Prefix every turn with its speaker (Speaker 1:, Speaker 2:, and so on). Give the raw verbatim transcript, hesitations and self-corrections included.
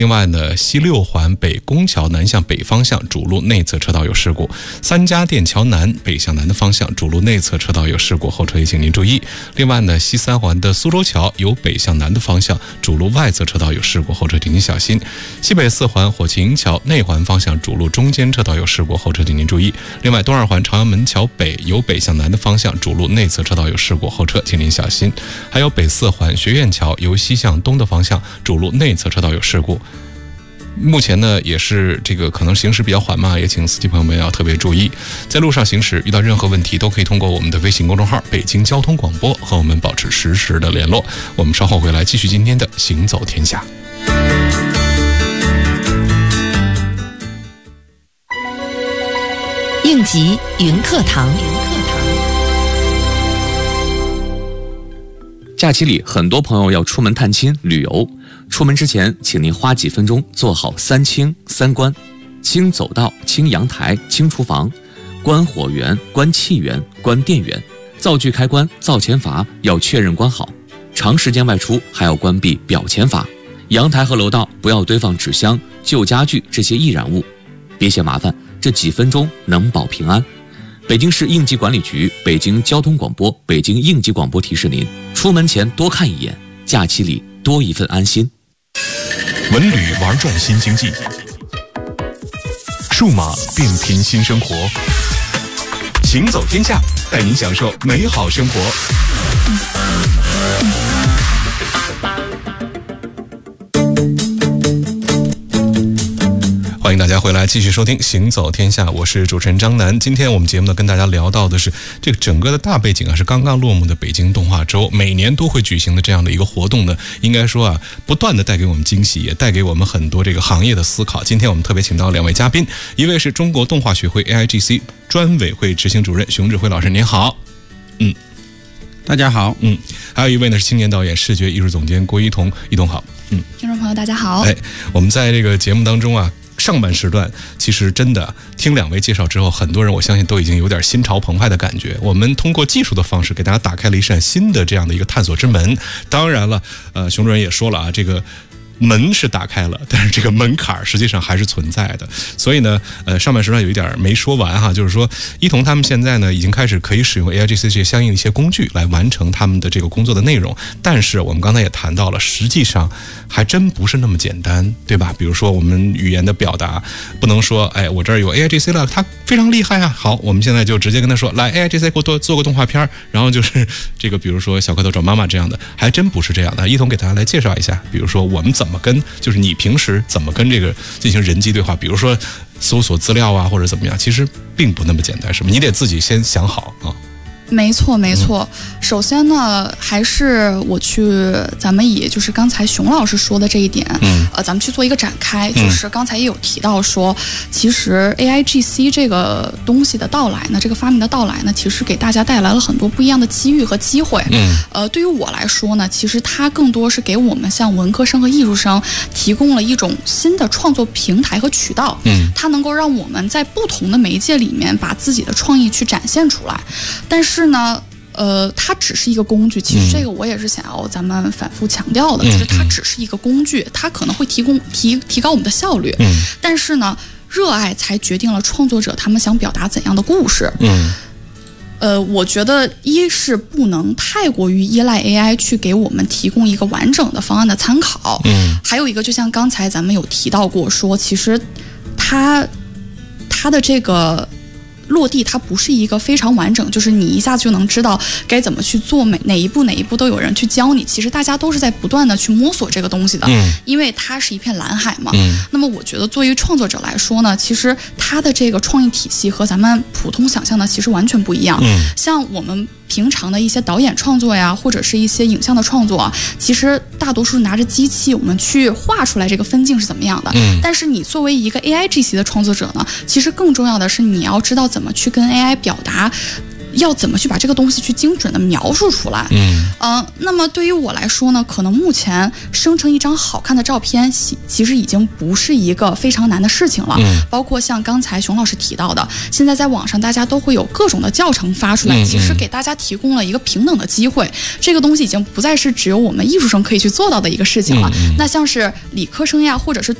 Speaker 1: 另外呢，西六环北宫桥南向北方向主路内侧车道有事故，三家店桥南北向南的方向主路内侧车道有事故，后车也请您注意。另外呢，西三环的苏州桥由北向南的方向主路外侧车道有事故，后车请您小心。西北四环火琴桥内环方向主路中间车道有事故，后车请您注意。另外，东二环朝阳门桥北由北向南的方向主路内侧车道有事故，后车请您小心。还有北四环学院桥由西向东的方向主路内侧车道有事故。目前呢，也是这个可能行驶比较缓慢，也请司机朋友们要特别注意。在路上行驶遇到任何问题，都可以通过我们的微信公众号北京交通广播和我们保持实时的联络。我们稍后回来继续今天的行走天下。
Speaker 2: 应急云课堂。
Speaker 3: 假期里，很多朋友要出门探亲、旅游。出门之前，请您花几分钟做好三清三关：清走道、清阳台、清厨房，关火源、关气源、关电源，灶具开关、灶前阀要确认关好。长时间外出还要关闭表前阀。阳台和楼道不要堆放纸箱、旧家具这些易燃物。别嫌麻烦，这几分钟能保平安。北京市应急管理局、北京交通广播、北京应急广播提示您：出门前多看一眼，假期里多一份安心。
Speaker 4: 文旅玩转新经济，数码变频新生活，行走天下，带您享受美好生活。
Speaker 1: 欢迎大家回来继续收听行走天下，我是主持人张楠。今天我们节目呢跟大家聊到的是这个整个的大背景啊，是刚刚落幕的北京动画周，每年都会举行的这样的一个活动呢，应该说啊，不断的带给我们惊喜，也带给我们很多这个行业的思考。今天我们特别请到两位嘉宾，一位是中国动画学会 A I G C 专委会执行主任熊志辉老师，您好。嗯，
Speaker 5: 大家好。
Speaker 1: 嗯，还有一位呢是青年导演、视觉艺术总监郭一彤，一彤好。嗯，
Speaker 6: 听众朋友大家好。
Speaker 1: 哎，我们在这个节目当中啊，上半时段其实真的听两位介绍之后，很多人我相信都已经有点心潮澎湃的感觉。我们通过技术的方式给大家打开了一扇新的这样的一个探索之门。当然了，呃，熊主任也说了啊，这个门是打开了，但是这个门槛实际上还是存在的。所以呢，呃，上半时段有一点没说完哈，就是说一彤他们现在呢已经开始可以使用 A I G C 这些相应的一些工具来完成他们的这个工作的内容。但是我们刚才也谈到了，实际上还真不是那么简单，对吧？比如说我们语言的表达，不能说哎我这儿有 A I G C 了，它非常厉害啊，好，我们现在就直接跟他说来 A I G C 给我多做个动画片，然后就是这个比如说小蝌蚪找妈妈这样的，还真不是这样的。一彤给大家来介绍一下，比如说我们怎么跟，就是你平时怎么跟这个进行人机对话，比如说搜索资料啊或者怎么样，其实并不那么简单，是吗？你得自己先想好啊。
Speaker 6: 没错没错、嗯、首先呢还是我去咱们以就是刚才熊老师说的这一点、嗯、呃，咱们去做一个展开、嗯、就是刚才也有提到说，其实 A I G C 这个东西的到来呢，这个发明的到来呢，其实给大家带来了很多不一样的机遇和机会。嗯，呃，对于我来说呢，其实它更多是给我们像文科生和艺术生提供了一种新的创作平台和渠道。嗯，它能够让我们在不同的媒介里面把自己的创意去展现出来。但是呢，呃，它只是一个工具。其实这个我也是想要咱们反复强调的，嗯、就是它只是一个工具，它可能会提供提提高我们的效率。嗯，但是呢，热爱才决定了创作者他们想表达怎样的故事。嗯，呃，我觉得一是不能太过于依赖 A I 去给我们提供一个完整的方案的参考。嗯，还有一个，就像刚才咱们有提到过说，其实它它的这个落地它不是一个非常完整，就是你一下就能知道该怎么去做，每哪一步哪一步都有人去教你。其实大家都是在不断的去摸索这个东西的，嗯，因为它是一片蓝海嘛。嗯，那么我觉得作为创作者来说呢，其实它的这个创意体系和咱们普通想象的其实完全不一样。嗯，像我们平常的一些导演创作呀，或者是一些影像的创作啊，其实大多数拿着机器我们去画出来这个分镜是怎么样的。嗯，但是你作为一个 A I G C 的创作者呢，其实更重要的是你要知道怎么去跟 A I 表达要怎么去把这个东西去精准的描述出来。
Speaker 1: 嗯，
Speaker 6: 呃，那么对于我来说呢，可能目前生成一张好看的照片，其实已经不是一个非常难的事情了。嗯，包括像刚才熊老师提到的，现在在网上大家都会有各种的教程发出来，嗯、其实给大家提供了一个平等的机会。这个东西已经不再是只有我们艺术生可以去做到的一个事情了。嗯嗯、那像是理科生呀，或者是